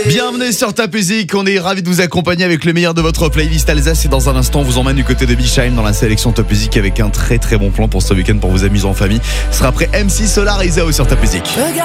Bienvenue sur Top Music, on est ravis de vous accompagner avec le meilleur de votre playlist Alsace et dans un instant on vous emmène du côté de Bischheim dans la sélection Top Music avec un très très bon plan pour ce week-end pour vous amuser en famille. Ce sera après MC Solar et Isao sur Top Music.